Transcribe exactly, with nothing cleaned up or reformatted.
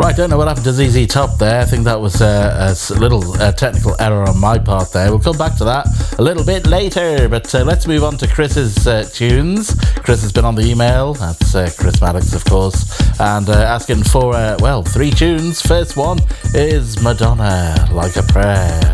Right, don't know what happened to Z Z Top there. I think that was uh, a little uh, technical error on my part there. We'll come back to that a little bit later, but uh, let's move on to Chris's uh, tunes. Chris has been on the email. That's uh, Chris Maddox, of course, and uh, asking for, uh, well, three tunes. First one is Madonna, Like a Prayer.